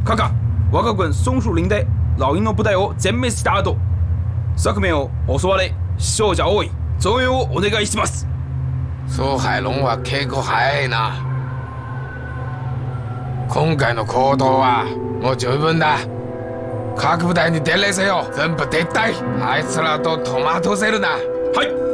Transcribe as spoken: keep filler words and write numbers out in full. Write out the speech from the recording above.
閣下、我が軍松树林で老鷹の部隊を全滅した後、側面を襲われ死傷者多い。増援をお願いします。 蘇海龍は結構早いな。今回の行動はもう十分だ。各部隊に伝令せよ。全部撤退。あいつらと戸惑わせるな。 はい。